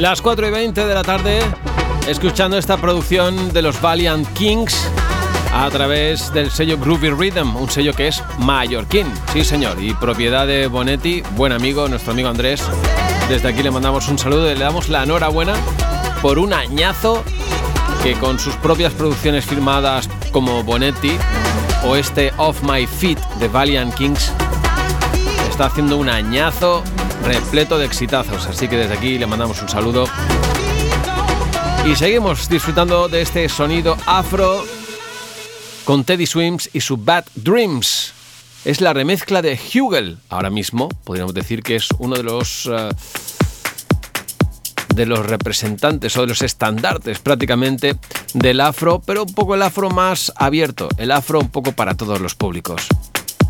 Las 4:20 de la tarde, escuchando esta producción de los Valiant Kings a través del sello Groovy Rhythm, un sello que es mallorquín, sí señor, y propiedad de Bonetti, buen amigo, nuestro amigo Andrés. Desde aquí le mandamos un saludo y le damos la enhorabuena por un añazo que con sus propias producciones firmadas como Bonetti o este Off My Feet de Valiant Kings está haciendo un añazo repleto de exitazos, así que desde aquí le mandamos un saludo y seguimos disfrutando de este sonido afro con Teddy Swims y su Bad Dreams. Es la remezcla de Hugel. Ahora mismo podríamos decir que es uno de los representantes o de los estandartes prácticamente del afro, pero un poco el afro más abierto, el afro un poco para todos los públicos.